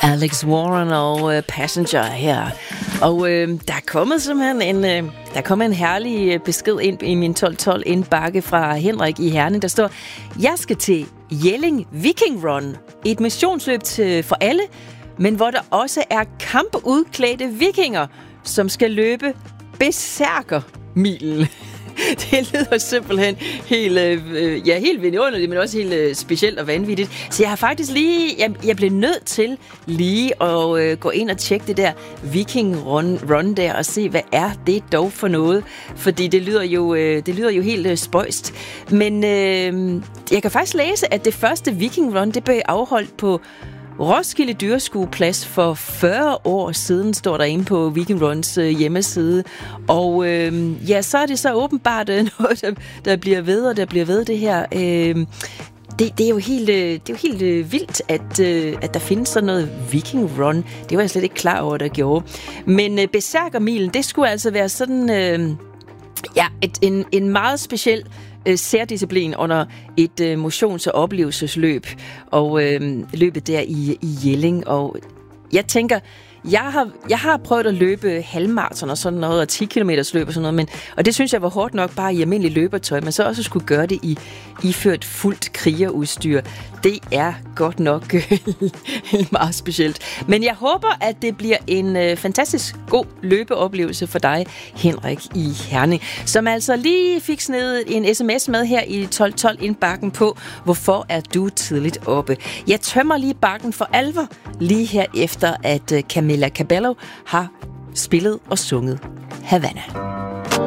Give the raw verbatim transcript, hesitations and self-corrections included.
Alex Warren og uh, Passenger her. Og uh, der er kommet simpelthen en, uh, der er kommet en herlig besked ind i min tolv tolv indbakke fra Henrik i Herning. Der står, jeg skal til Jelling Viking Run. Et missionsløb til, for alle, men hvor der også er kampudklædte vikinger, som skal løbe Berserker-milen. Det lyder simpelthen helt, øh, ja, helt vidunderligt, men også helt øh, specielt og vanvittigt. Så jeg har faktisk lige, jeg, jeg blev nødt til lige at øh, gå ind og tjekke det der Viking Run, run der og se, hvad er det dog for noget? Fordi det lyder jo, øh, det lyder jo helt øh, spøjst. Men øh, jeg kan faktisk læse, at det første Viking Run, det blev afholdt på Roskilde Dyreskueplads for fyrre år siden, står der inde på Viking Runs øh, hjemmeside. Og øh, ja, så er det så åbenbart øh, noget, der, der bliver ved, og der bliver ved det her. Øh, det, det er jo helt, øh, det er jo helt øh, vildt, at, øh, at der findes sådan noget Viking Run. Det var jeg slet ikke klar over, der gjorde. Men øh, Berserker-milen, det skulle altså være sådan øh, ja, et, en, en meget speciel særdisciplin under et øh, motions- og oplevelsesløb, og øh, løbet der i, i Jelling. Og jeg tænker, jeg har, jeg har prøvet at løbe halvmaraton og sådan noget, og ti kilometers løb og sådan noget, men, og det synes jeg var hårdt nok bare i almindelig løbertøj, men så også skulle gøre det i iført fuldt krigerudstyr. Det er godt nok meget specielt. Men jeg håber, at det bliver en øh, fantastisk god løbeoplevelse for dig, Henrik i Herning, som altså lige fik snedet en sms med her i tolv tolv indbakken på, hvorfor er du tidligt oppe. Jeg tømmer lige bakken for alvor, lige her efter, at øh, Camila Cabello har spillet og sunget Havana.